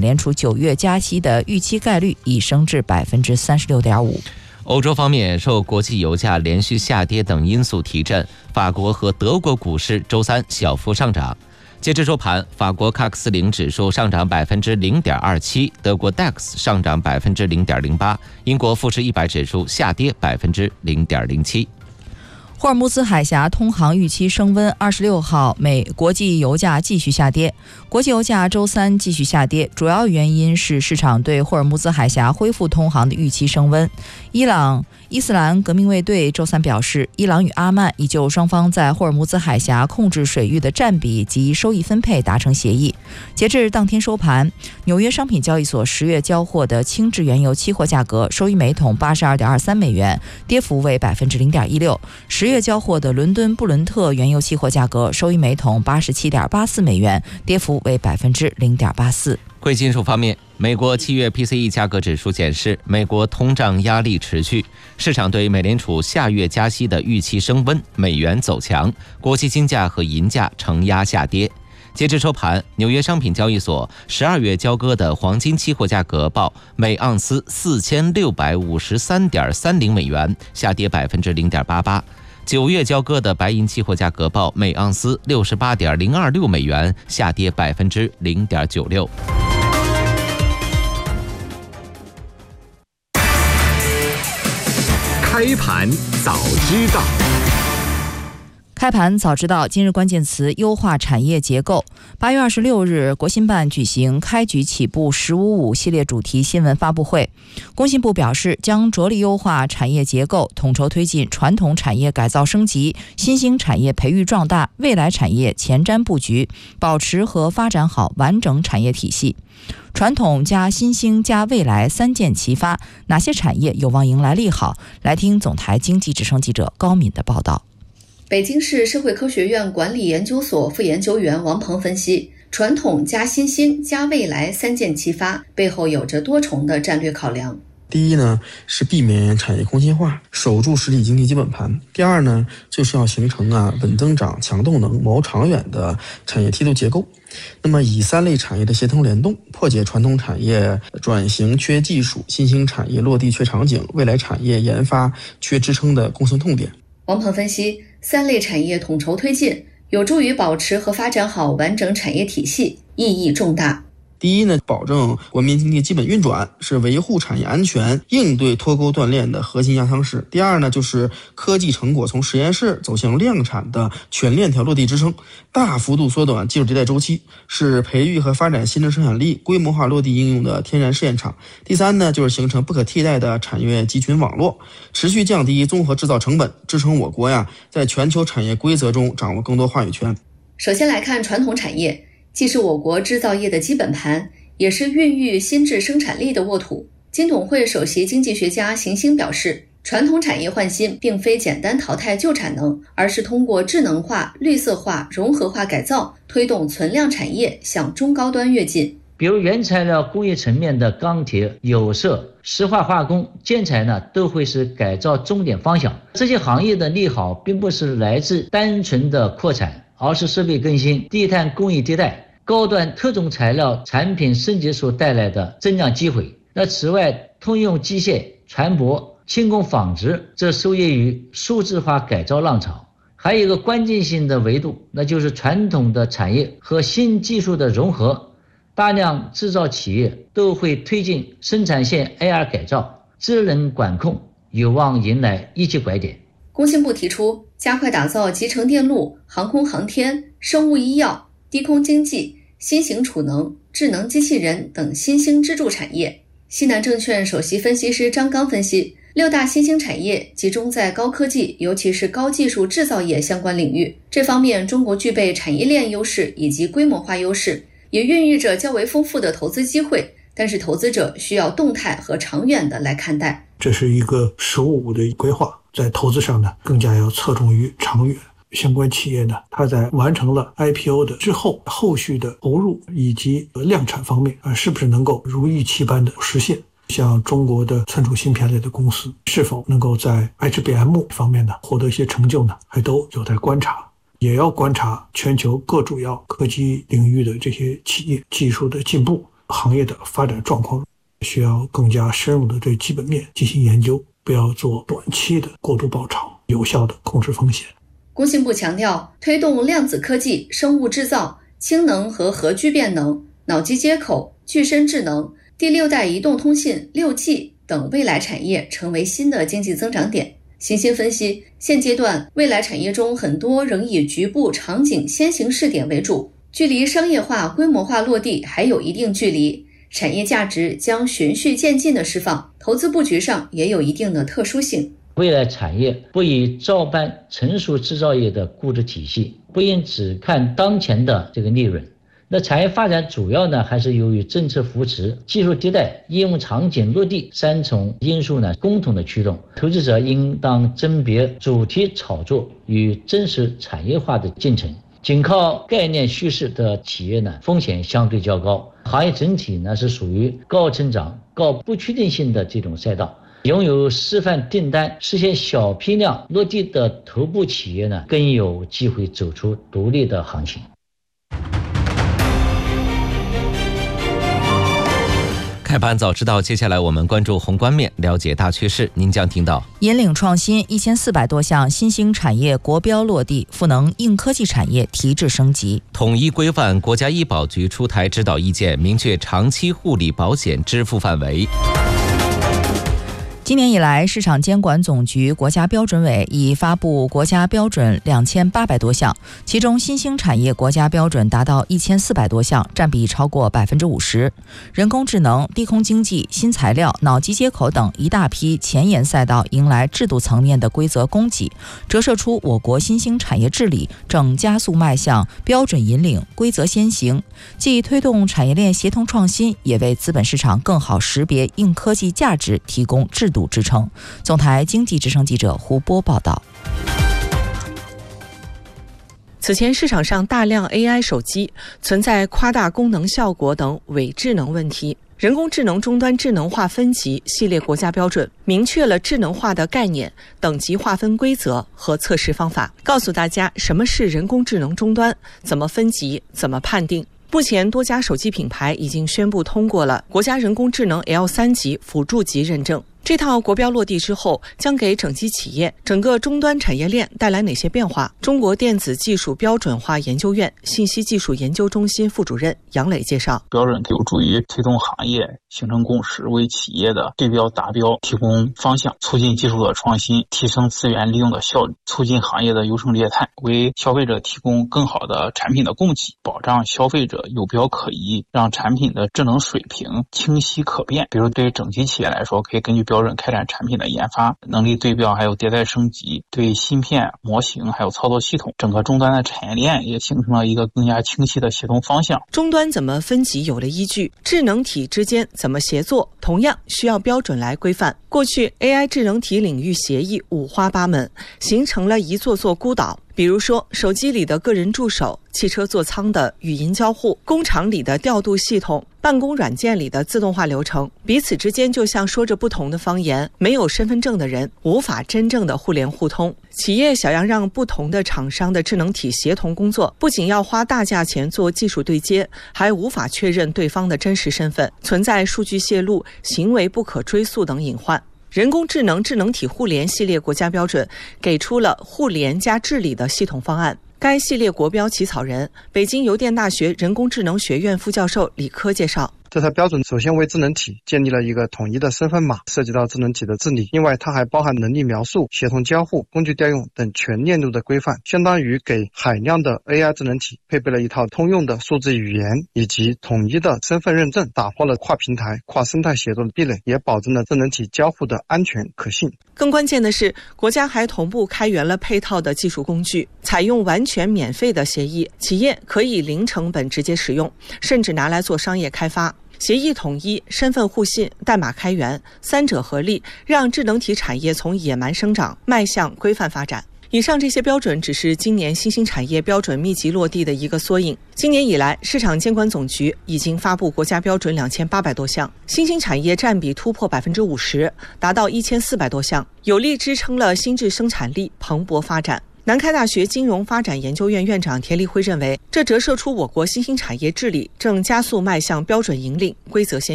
联储9月加息的预期概率已升至 36.5%。 欧洲方面，受国际油价连续下跌等因素提振，法国和德国股市周三小幅上涨。截至收盘，法国CAC 40指数上涨 0.27%， 德国 DAX 上涨 0.08%， 英国富时100指数下跌 0.07%。 霍尔木兹海峡通航预期升温，26号美国际油价继续下跌。国际油价周三继续下跌，主要原因是市场对霍尔木兹海峡恢复通航的预期升温。伊斯兰革命卫队周三表示，伊朗与阿曼已就双方在霍尔木兹海峡控制水域的占比及收益分配达成协议。截至当天收盘，纽约商品交易所10月交货的轻质原油期货价格收于每桶 82.23 美元，跌幅为 0.16%。10月交货的伦敦布伦特原油期货价格收于每桶 87.84 美元，跌幅为 0.84%。 贵金属方面，美国7月 PCE 价格指数显示，美国通胀压力持续，市场对美联储下月加息的预期升温，美元走强，国际金价和银价承压下跌。截至收盘，纽约商品交易所12月交割的黄金期货价格报每盎司 4653.30 美元，下跌 0.88%。9月交割的白银期货价格报每盎司 68.026 美元，下跌 0.96%。 开盘早知道。 开盘早知道，今日关键词优化产业结构。8月26日，国新办举行开局起步“1055”系列主题新闻发布会。工信部表示，将着力优化产业结构，统筹推进传统产业改造升级、新兴产业培育壮大、未来产业前瞻布局，保持和发展好完整产业体系。传统加新兴加未来三箭齐发，哪些产业有望迎来利好？来听总台经济之声记者高敏的报道。 北京市社会科学院管理研究所副研究员王鹏分析，传统加新兴加未来三箭齐发背后有着多重的战略考量。 第一呢，是避免产业空心化，守住实体经济基本盘。第二呢，就是要形成稳增长、强动能、谋长远的产业梯度结构。那么以3类产业的协同联动，破解传统产业转型缺技术、新兴产业落地缺场景、未来产业研发缺支撑的共性痛点。 王鹏分析，3类产业统筹推进，有助于保持和发展好完整产业体系，意义重大。 第一呢，保证国民经济基本运转，是维护产业安全、应对脱钩断链的核心压舱石。第二呢，就是科技成果从实验室走向量产的全链条落地支撑，大幅度缩短技术迭代周期，是培育和发展新增生产力、规模化落地应用的天然试验场。第三呢，就是形成不可替代的产业集群网络，持续降低综合制造成本，支撑我国在全球产业规则中掌握更多话语权。 首先来看传统产业，既是我国制造业的基本盘，也是孕育新质生产力的沃土。金董会首席经济学家邢星表示，传统产业换新并非简单淘汰旧产能，而是通过智能化、绿色化、融合化改造，推动存量产业向中高端跃进。 比如原材料工业层面的钢铁、有色、石化化工、建材都会是改造重点方向。这些行业的利好并不是来自单纯的扩产，而是设备更新、低碳工艺迭代、高端特种材料产品升级所带来的增长机会。此外，通用机械、船舶、轻工纺织则受益于数字化改造浪潮。还有一个关键性的维度，那就是传统的产业和新技术的融合。大量制造企业都会推进生产线 AR 改造，智能管控有望迎来一级拐点。 工信部提出，加快打造集成电路、航空航天、生物医药、低空经济、新型储能、智能机器人等新兴支柱产业。西南证券首席分析师张刚分析，6大新兴产业集中在高科技，尤其是高技术制造业相关领域。这方面，中国具备产业链优势以及规模化优势，也孕育着较为丰富的投资机会。但是投资者需要动态和长远的来看待。 这是一个15-5的规划，在投资上更加要侧重于长远。相关企业它在完成了 IPO 的之后，后续的投入以及量产方面是不是能够如预期般的实现？像中国的存储芯片类的公司是否能够在 HBM 方面获得一些成就还都有待观察。也要观察全球各主要科技领域的这些企业技术的进步， 行业的发展状况，需要更加深入的对基本面进行研究，不要做短期的过度爆炒，有效的控制风险。 工信部强调，推动量子科技、生物制造、氢能和核聚变能、脑机接口、具身智能、第6代移动通信 6G 等未来产业成为新的经济增长点。新兴分析，现阶段未来产业中很多仍以局部场景先行试点为主，距离商业化规模化落地还有一定距离，产业价值将循序渐进的释放，投资布局上也有一定的特殊性。 未来产业不以照搬成熟制造业的估值体系，不应只看当前的这个利润。那产业发展主要呢还是由于政策扶持、技术迭代、应用场景落地3重因素呢共同的驱动。投资者应当甄别主题炒作与真实产业化的进程。仅靠概念叙事的企业呢，风险相对较高。行业整体呢是属于高成长、高不确定性的这种赛道。拥有示范订单、实现小批量落地的头部企业呢，更有机会走出独立的行情。 开盘早知道，接下来我们关注宏观面，了解大趋势。您将听到： 引领创新，1400多项新兴产业国标落地，赋能硬科技产业提质升级； 统一规范，国家医保局出台指导意见，明确长期护理保险支付范围。 今年以来，市场监管总局、国家标准委已发布国家标准2800多项，其中新兴产业国家标准达到1400多项，占比超过50%。人工智能、低空经济、新材料、脑机接口等一大批前沿赛道迎来制度层面的规则供给，折射出我国新兴产业治理正加速迈向标准引领、规则先行，既推动产业链协同创新，也为资本市场更好识别硬科技价值提供制度支撑。总台经济之声记者胡波报道。 此前市场上大量 AI 手机存在夸大功能效果等伪智能问题，人工智能终端智能化分级系列国家标准明确了智能化的概念、等级划分规则和测试方法，告诉大家什么是人工智能终端，怎么分级，怎么判定。目前多家手机品牌已经宣布通过了国家人工智能 L3级辅助级认证。这套国标落地之后，将给整机企业、整个终端产业链带来哪些变化？中国电子技术标准化研究院信息技术研究中心副主任杨磊介绍， 标准有助于推动行业形成共识，为企业的对标达标提供方向，促进技术的创新，提升资源利用的效率，促进行业的优胜劣汰，为消费者提供更好的产品的供给，保障消费者有标可依，让产品的智能水平清晰可辨。比如对整机企业来说，可以根据标准开展产品的研发、能力对标还有迭代升级，对芯片、模型还有操作系统，整个终端的产业链也形成了一个更加清晰的协同方向。 终端怎么分级有了依据，智能体之间怎么协作，同样需要标准来规范。过去 AI 智能体领域协议五花八门，形成了一座座孤岛。比如说手机里的个人助手、汽车座舱的语音交互、工厂里的调度系统、办公软件里的自动化流程，彼此之间就像说着不同的方言，没有身份证的人无法真正的互联互通。企业想要让不同的厂商的智能体协同工作，不仅要花大价钱做技术对接，还无法确认对方的真实身份，存在数据泄露、行为不可追溯等隐患。人工智能智能体互联系列国家标准给出了互联加治理的系统方案。该系列国标起草人、北京邮电大学人工智能学院副教授李科介绍， 这套标准首先为智能体建立了一个统一的身份码，涉及到智能体的治理。另外它还包含能力描述、协同交互、工具调用等全链路的规范，相当于给海量的 AI 智能体配备了一套通用的数字语言以及统一的身份认证，打破了跨平台、跨生态协作的壁垒，也保证了智能体交互的安全可信。 更关键的是，国家还同步开源了配套的技术工具，采用完全免费的协议，企业可以零成本直接使用，甚至拿来做商业开发。协议统一、身份互信、代码开源，三者合力，让智能体产业从野蛮生长迈向规范发展。以上这些标准只是今年新兴产业标准密集落地的一个缩影。今年以来，市场监管总局已经发布国家标准2800多项，新兴产业占比突破50%，达到1400多项，有力支撑了新质生产力蓬勃发展。 南开大学金融发展研究院院长田立辉认为，这折射出我国新兴产业治理正加速迈向标准引领、规则先